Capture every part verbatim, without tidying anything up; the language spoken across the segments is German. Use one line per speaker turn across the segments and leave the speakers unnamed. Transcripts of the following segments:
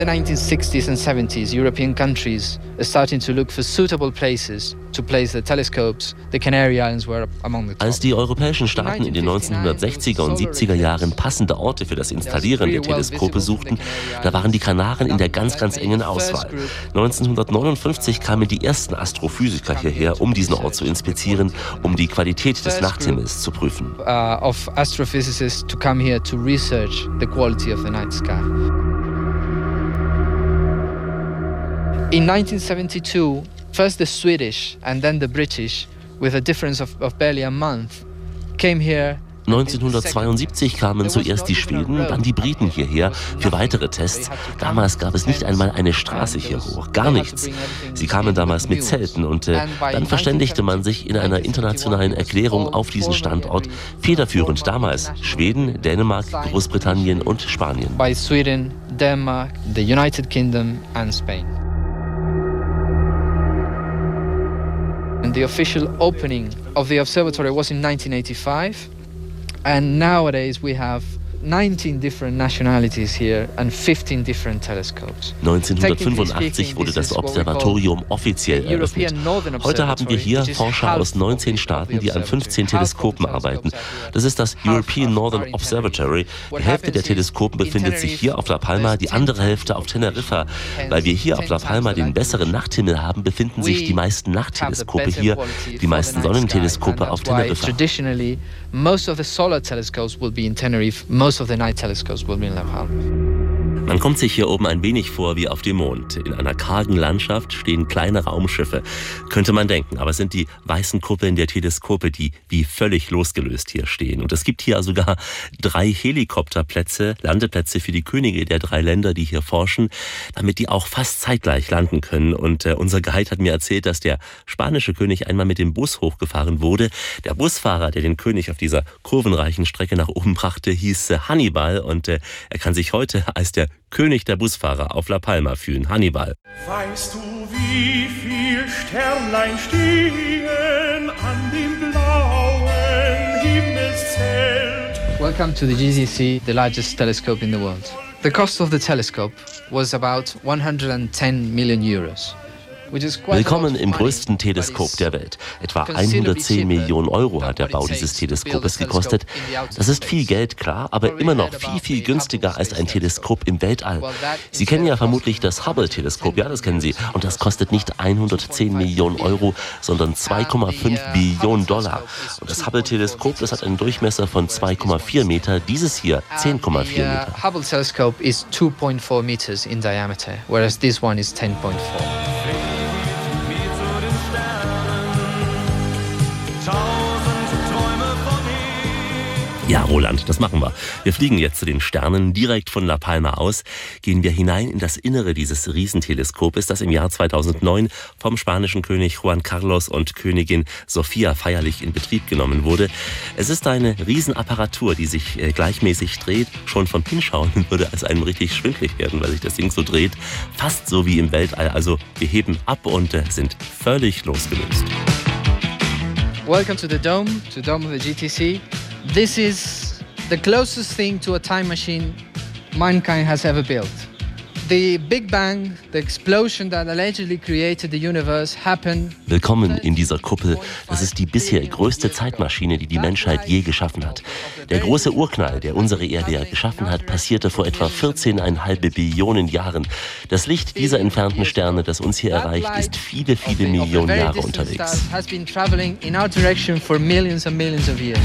In the nineteen sixties and seventies, European countries are starting to look for suitable places to place the telescopes. The Canary Islands were among the top.
Als die europäischen Staaten in den neunzehnhundertsechziger und siebziger Jahren passende Orte für das Installieren der Teleskope suchten, da waren die Kanaren in der ganz, ganz engen Auswahl. neunzehnhundertneunundfünfzig kamen die ersten Astrophysiker hierher, um diesen Ort zu inspizieren, um die Qualität des Nachthimmels zu prüfen.
Uh, of astrophysicists to come here to research the quality of the night sky. In nineteen seventy-two, first the Swedish and then the British, with a difference of, of barely a month, came here.
neunzehnhundertzweiundsiebzig kamen zuerst die Schweden, dann die Briten hierher für weitere Tests. Damals gab es nicht einmal eine Straße hier hoch, gar nichts. Sie kamen damals mit Zelten und äh, dann verständigte man sich in einer internationalen Erklärung auf diesen Standort. Federführend damals Schweden, Dänemark, Großbritannien und Spanien.
By Sweden, Denmark, the United Kingdom and Spain. And the official opening of the observatory was in nineteen eighty-five, and nowadays we have nineteen different nationalities here and fifteen different telescopes.
neunzehnhundertfünfundachtzig wurde das Observatorium offiziell eröffnet. Heute haben wir hier Forscher aus neunzehn Staaten, die an fünfzehn Teleskopen arbeiten. Das ist das European Northern Observatory. Die Hälfte der Teleskopen befindet sich hier auf La Palma, die andere Hälfte auf Teneriffa. Weil wir hier auf La Palma den besseren Nachthimmel haben, befinden sich die meisten Nachtteleskope hier, die meisten Sonnenteleskope auf Teneriffa.
Traditionally, most of the solar telescopes will be in Tenerife. Most of the night telescopes will be in La Palma.
Man kommt sich hier oben ein wenig vor wie auf dem Mond. In einer kargen Landschaft stehen kleine Raumschiffe, könnte man denken. Aber es sind die weißen Kuppeln der Teleskope, die wie völlig losgelöst hier stehen. Und es gibt hier sogar drei Helikopterplätze, Landeplätze für die Könige der drei Länder, die hier forschen, damit die auch fast zeitgleich landen können. Und äh, unser Guide hat mir erzählt, dass der spanische König einmal mit dem Bus hochgefahren wurde. Der Busfahrer, der den König auf dieser kurvenreichen Strecke nach oben brachte, hieß äh, Hannibal. Und äh, er kann sich heute als der König der Busfahrer auf La Palma fühlen. Hannibal.
Weißt du, wie viel Sternlein stehen an dem blauen Himmelszelt?
Welcome to the G T C, the largest telescope in the world. The cost of the telescope was about one hundred ten million euros.
Willkommen im größten Teleskop der Welt. Etwa hundertzehn Millionen Euro hat der Bau dieses Teleskopes gekostet. Das ist viel Geld, klar, aber immer noch viel, viel günstiger als ein Teleskop im Weltall. Sie kennen ja vermutlich das Hubble-Teleskop, ja, das kennen Sie. Und das kostet nicht hundertzehn Millionen Euro, sondern zwei Komma fünf Billionen Dollar. Und das Hubble-Teleskop, das hat einen Durchmesser von zwei Komma vier Meter, dieses hier zehn Komma vier Meter.
The Hubble telescope is two point four meters in diameter, whereas this one is ten point four.
Ja, Roland, das machen wir. Wir fliegen jetzt zu den Sternen direkt von La Palma aus, gehen wir hinein in das Innere dieses Riesenteleskopes, das im Jahr zweitausendneun vom spanischen König Juan Carlos und Königin Sofia feierlich in Betrieb genommen wurde. Es ist eine Riesenapparatur, die sich äh, gleichmäßig dreht. Schon vom Hinschauen würde es einem richtig schwindlig werden, weil sich das Ding so dreht. Fast so wie im Weltall. Also wir heben ab und äh, sind völlig losgelöst.
Welcome to the Dome, to the Dome of the G T C. This is the closest thing to a time machine mankind has ever built. The Big Bang, the explosion that allegedly created the universe, happened.
Willkommen in dieser Kuppel. Das ist die bisher größte Zeitmaschine, die die Menschheit je geschaffen hat. Der große Urknall, der unsere Erde ja geschaffen hat, passierte vor etwa vierzehn Komma fünf Billionen Jahren. Das Licht dieser entfernten Sterne, das uns hier erreicht, ist viele, viele Millionen Jahre unterwegs.
Has been traveling in our direction for millions and millions of years.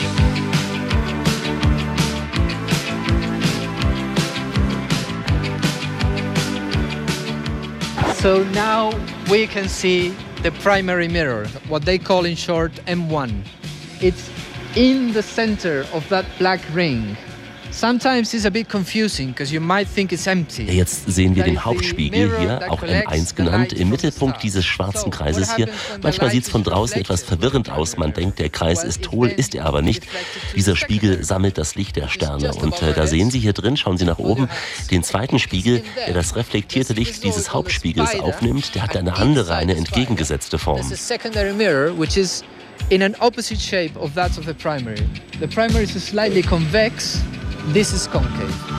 So now we can see the primary mirror, what they call in short M one. It's in the center of that black ring. Sometimes it's a bit confusing because you might think it's empty.
Jetzt sehen wir den Hauptspiegel hier, auch M eins genannt, im Mittelpunkt dieses schwarzen Kreises hier. Manchmal sieht es von draußen etwas verwirrend aus. Man denkt, der Kreis ist hohl, ist er aber nicht. Dieser Spiegel sammelt das Licht der Sterne. Und äh, da sehen Sie hier drin, schauen Sie nach oben, den zweiten Spiegel, der das reflektierte Licht dieses Hauptspiegels aufnimmt. Der hat eine andere, eine entgegengesetzte Form.
In an opposite shape of that of the primary. The primary is slightly convex. This is concave.